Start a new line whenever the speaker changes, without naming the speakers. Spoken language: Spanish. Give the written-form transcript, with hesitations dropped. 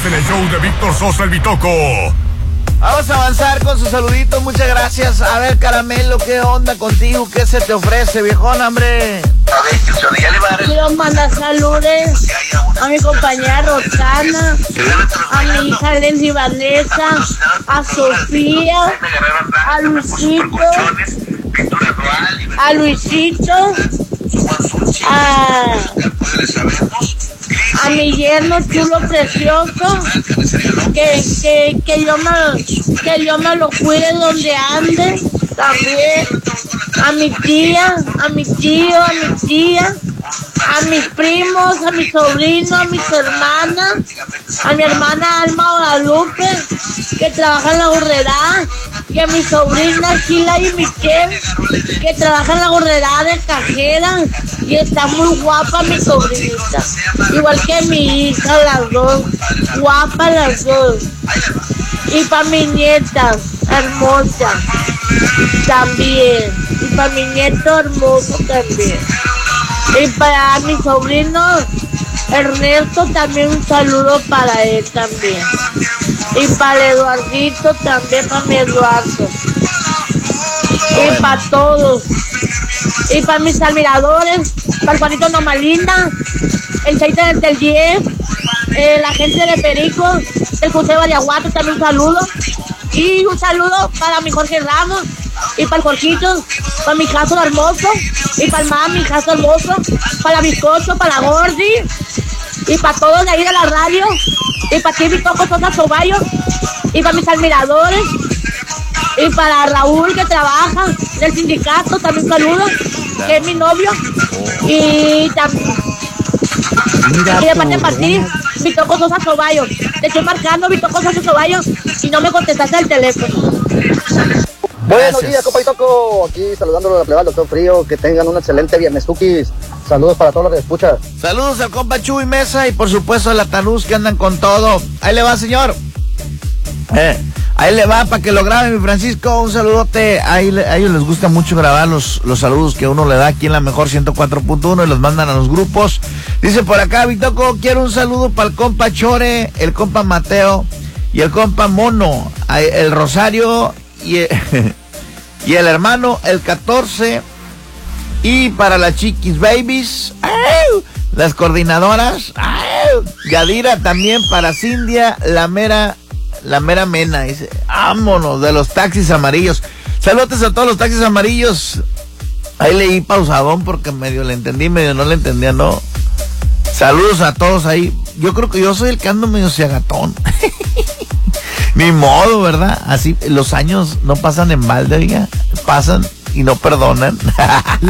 en el show de Víctor Sosa, el Bitoco.
Vamos a avanzar con sus saluditos, muchas gracias. A ver, Caramelo, ¿qué onda contigo? ¿Qué se te ofrece, viejón, hombre?
Quiero mandar saludos a mi compañera Rosana, a mi hija Lenzi Vanessa, a Sofía, a Luisito, a mi yerno chulo precioso, que yo me lo cuide donde ande, también a mi tía, a mi tío, a mi tía, a mis primos, a mis sobrinos, a mis hermanas, a mi hermana Alma Guadalupe, que trabaja en la Gorrerá, y a mis sobrinas Sheila y Michelle, que trabaja en la Gorrerá de cajera, y está muy guapa mi sobrinita, igual que mi hija, las dos, guapas las dos. Y para mi nieta hermosa también, y para mi nieto hermoso también, y para mi sobrino Ernesto también un saludo para él también, y para Eduardito también, para mi Eduardo, y para todos, y para mis admiradores, para Juanito Nomalinda, el 6 del 10, la gente de Perico, el José Variaguato, también un saludo. Y un saludo para mi Jorge Ramos, y para el Jorgito, para mi Caso Hermoso, y para el Mami, Caso Hermoso, para Bizcocho, para la Gordi, y para todos de ahí de la radio, y para ti, mi Toco Sosa Sobayo, y para mis admiradores, y para Raúl, que trabaja en el sindicato, también un saludo, que es mi novio, y también. Y de parte para ti, Bitoco Sosa Sobayo. Te estoy marcando, Bitoco Sosa Sobayo, y no me contestaste el teléfono.
Buenos días, compa Bitoco. Aquí saludándolo a la plebe al doctor Frío. Que tengan un excelente viernes, Tukis. Saludos para todos los que escuchan.
Saludos al compa Chuy Mesa y por supuesto a la Tanús, que andan con todo. Ahí le va, señor. Ahí le va para que lo grabe, mi Francisco. Un saludote. A ellos les gusta mucho grabar los saludos que uno le da aquí en la mejor 104.1 y los mandan a los grupos. Dice por acá, Bitoco, quiero un saludo para el compa Chore, el compa Mateo y el compa Mono, el Rosario y el hermano, el 14. Y para las Chiquis Babies, las coordinadoras, Yadira, también para Cindia, la mera mena, dice, vámonos, de los taxis amarillos. Saludos a todos los taxis amarillos. Ahí leí pausadón porque medio le entendí, medio no le entendía, ¿no? Saludos a todos ahí. Yo creo que yo soy el que ando medio ciagatón. Ni modo, ¿verdad? Así los años no pasan en balde, oiga, pasan y no perdonan.